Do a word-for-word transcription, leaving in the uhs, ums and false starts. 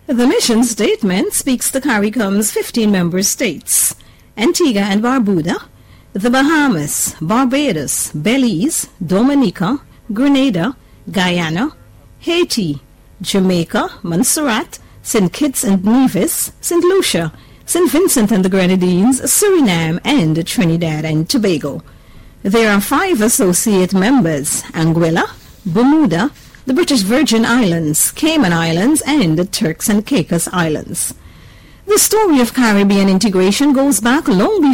The mission statement speaks to CARICOM's fifteen member states: Antigua and Barbuda, the Bahamas, Barbados, Belize, Dominica, Grenada, Guyana, Haiti, Jamaica, Montserrat, Saint Kitts and Nevis, Saint Lucia, Saint Vincent and the Grenadines, Suriname, and Trinidad and Tobago. There are five associate members: Anguilla, Bermuda, the British Virgin Islands, Cayman Islands, and the Turks and Caicos Islands. The story of Caribbean integration goes back long